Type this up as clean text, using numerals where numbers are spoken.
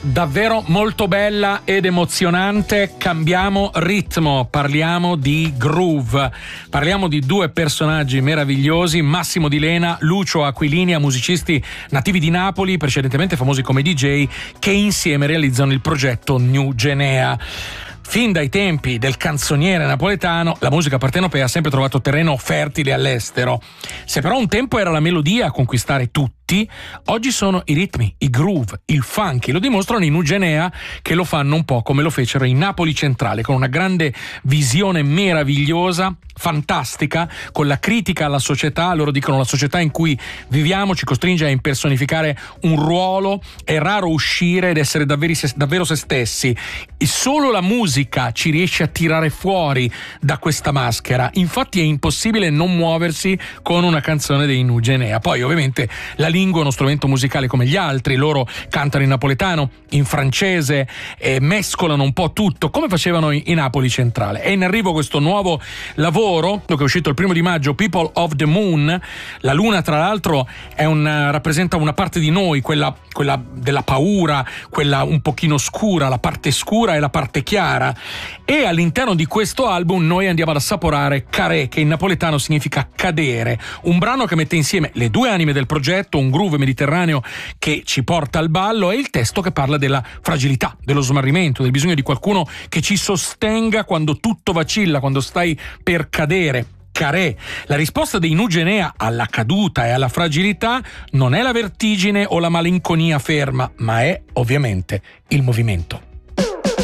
Davvero molto bella ed emozionante. Cambiamo ritmo, parliamo di groove, parliamo di due personaggi meravigliosi, Massimo Di Lena, Lucio Aquilini, musicisti nativi di Napoli, precedentemente famosi come DJ, che insieme realizzano il progetto New Genea. Fin dai tempi del canzoniere napoletano, la musica partenopea ha sempre trovato terreno fertile all'estero. Se però un tempo era la melodia a conquistare tutti, oggi sono i ritmi, i groove, il funky. Lo dimostrano i New Genea, che lo fanno un po' come lo fecero in Napoli Centrale, con una grande visione meravigliosa, fantastica, con la critica alla società. Loro dicono: la società in cui viviamo ci costringe a impersonificare un ruolo, è raro uscire ed essere davvero se stessi, e solo la musica ci riesce a tirare fuori da questa maschera. Infatti è impossibile non muoversi con una canzone dei New Genea. Poi ovviamente la lingua è uno strumento musicale come gli altri, loro cantano in napoletano, in francese, e mescolano un po' tutto come facevano in Napoli Centrale. È in arrivo questo nuovo lavoro che è uscito il 1 maggio, People of the Moon. La luna, tra l'altro, rappresenta una parte di noi, quella della paura, quella un pochino scura, la parte scura e la parte chiara. E all'interno di questo album noi andiamo ad assaporare Caré, che in napoletano significa cadere, un brano che mette insieme le due anime del progetto, un groove mediterraneo che ci porta al ballo, e il testo che parla della fragilità, dello smarrimento, del bisogno di qualcuno che ci sostenga quando tutto vacilla, quando stai per cadere. Caré. La risposta dei New Genea alla caduta e alla fragilità non è la vertigine o la malinconia ferma, ma è ovviamente il movimento.